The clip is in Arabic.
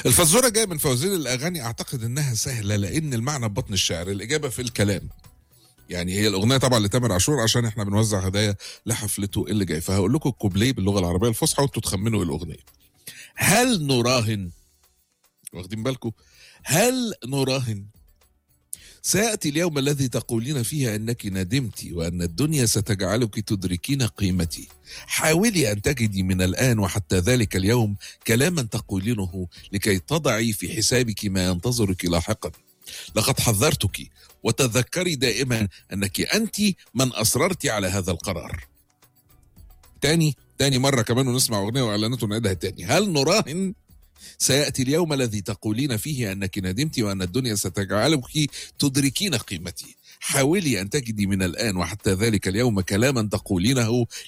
الفزورة جاية من فوازير الأغاني، أعتقد إنها سهلة لأن المعنى ببطن الشعر، الإجابة في الكلام. يعني هي الأغنية طبعا لتامر عاشور عشان إحنا بنوزع هدايا لحفلته اللي جاي، فهقول لكم الكوبليه باللغة العربية الفصحى وأنتوا تخمنوا الأغنية. هل نراهن، واخدين بالكم؟ هل نراهن سيأتي اليوم الذي تقولين فيه أنك ندمت وأن الدنيا ستجعلك تدركين قيمتي، حاولي أن تجدي من الآن وحتى ذلك اليوم كلاما تقولينه لكي تضعي في حسابك ما ينتظرك لاحقا. لقد حذرتك وتذكري دائما أنك أنت من أصررت على هذا القرار. تاني مرة كمان ونسمع أغنية وإعلانات ونعيدها تاني. هل نراهن سيأتي اليوم الذي تقولين فيه أنك ندمت وأن الدنيا ستجعلك تدركين قيمتي، حاولي أن تجدي من الآن وحتى ذلك اليوم كلاما تقولينه